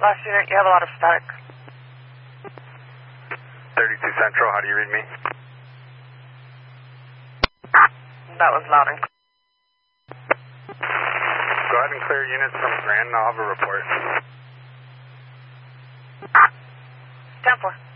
Last unit, you have a lot of static. 32 Central, how do you read me? That was loud and clear. Go ahead and clear units from Grand and I'll have a report. 10-4.